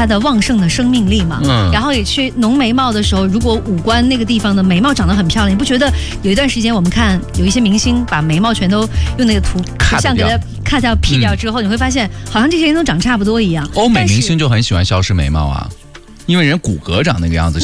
它的旺盛的生命力嘛。然后也去浓眉毛的时候，如果五官那个地方的眉毛长得很漂亮，你不觉得有一段时间我们看有一些明星把眉毛全都用那个图像给它卡掉P掉之后，你会发现好像这些人都长差不多一样。 欧美明星就很喜欢消失眉毛啊，因为人骨骼长那个样子。